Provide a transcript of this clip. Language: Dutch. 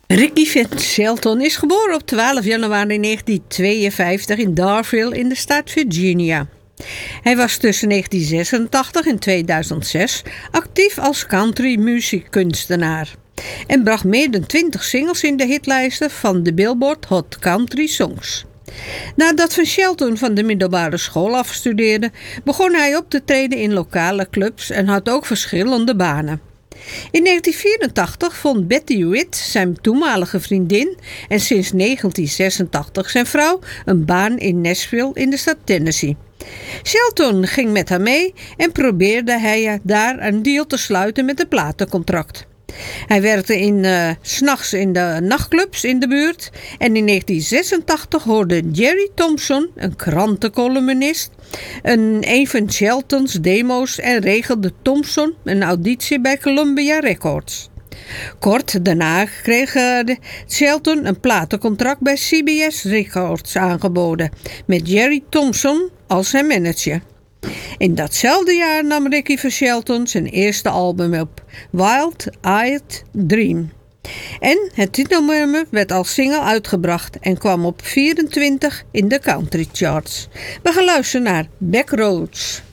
Ricky Van Shelton is geboren op 12 januari 1952 in Darville in de staat Virginia. Hij was tussen 1986 en 2006 actief als country-muziekkunstenaar en bracht meer dan 20 singles in de hitlijsten van de Billboard Hot Country Songs. Nadat Van Shelton van de middelbare school afstudeerde, begon hij op te treden in lokale clubs en had ook verschillende banen. In 1984 vond Betty Witt, zijn toenmalige vriendin en sinds 1986 zijn vrouw, een baan in Nashville in de staat Tennessee. Shelton ging met haar mee en probeerde hij daar een deal te sluiten met een platencontract. Hij werkte 's nachts in de nachtclubs in de buurt en in 1986 hoorde Jerry Thompson, een krantencolumnist, een van Sheltons demo's en regelde Thompson een auditie bij Columbia Records. Kort daarna kreeg Shelton een platencontract bij CBS Records aangeboden, met Jerry Thompson als zijn manager. In datzelfde jaar nam Ricky Van Shelton zijn eerste album op, Wild Eyed Dream. En het titelnummer werd als single uitgebracht en kwam op 24 in de country charts. We gaan luisteren naar Backroads.